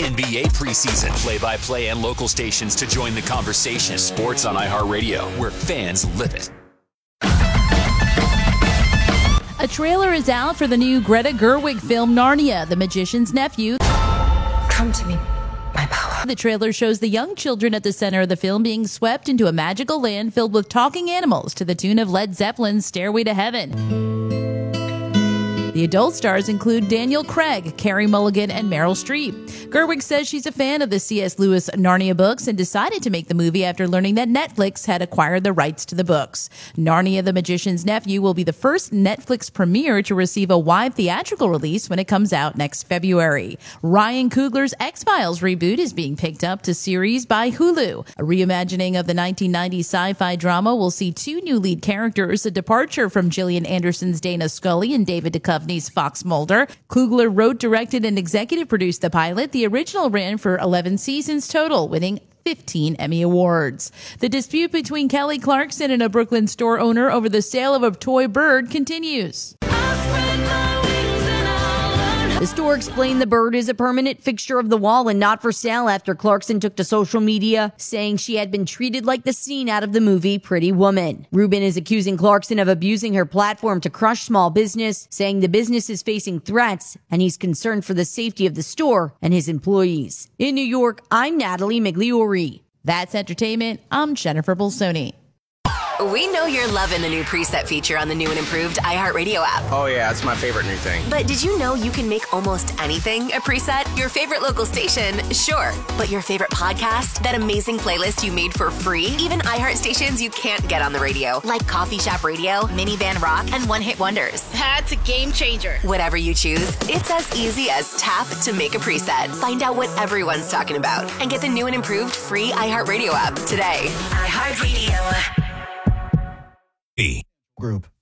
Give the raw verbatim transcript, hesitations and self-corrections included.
N B A preseason, play-by-play, and local stations to join the conversation. Sports on iHeartRadio, where fans live it. A trailer is out for the new Greta Gerwig film Narnia, The Magician's Nephew. Come to me, my power. The trailer shows the young children at the center of the film being swept into a magical land filled with talking animals to the tune of Led Zeppelin's Stairway to Heaven. The adult stars include Daniel Craig, Carey Mulligan, and Meryl Streep. Gerwig says she's a fan of the C S. Lewis Narnia books and decided to make the movie after learning that Netflix had acquired the rights to the books. Narnia, The Magician's Nephew will be the first Netflix premiere to receive a wide theatrical release when it comes out next February. Ryan Coogler's X-Files reboot is being picked up to series by Hulu. A reimagining of the nineteen nineties sci-fi drama will see two new lead characters, a departure from Gillian Anderson's Dana Scully and David Duchovny's Fox Mulder. Coogler wrote, directed, and executive produced the pilot. The original ran for eleven seasons total, winning fifteen Emmy Awards. The dispute between Kelly Clarkson and a Brooklyn store owner over the sale of a toy bird continues. The store explained the bird is a permanent fixture of the wall and not for sale after Clarkson took to social media, saying she had been treated like the scene out of the movie Pretty Woman. Rubin is accusing Clarkson of abusing her platform to crush small business, saying the business is facing threats and he's concerned for the safety of the store and his employees. In New York, I'm Natalie Migliori. That's entertainment. I'm Jennifer Bolsoni. We know you're loving the new preset feature on the new and improved iHeartRadio app. Oh yeah, it's my favorite new thing. But did you know you can make almost anything a preset? Your favorite local station, sure. But your favorite podcast? That amazing playlist you made for free? Even iHeart stations you can't get on the radio, like Coffee Shop Radio, Minivan Rock, and One Hit Wonders. That's a game changer. Whatever you choose, it's as easy as tap to make a preset. Find out what everyone's talking about and get the new and improved free iHeartRadio app today. iHeartRadio. Group.